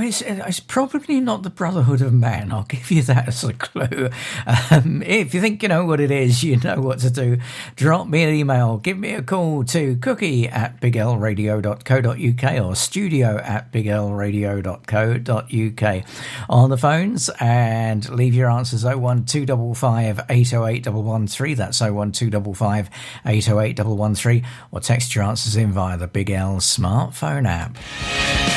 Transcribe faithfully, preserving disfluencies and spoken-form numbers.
it's, it's probably not the Brotherhood of Man. I'll give you that as a clue. Um, if you think you know what it is, you know what to do. Drop me an email. Give me a call to cookie at big l radio dot co dot uk or studio at big l radio dot co dot uk on the phones, and leave your answers oh one two five five eight oh eight one one three. That's oh one two five five eight oh eight one one three, or text your answers in via the Big L smartphone app.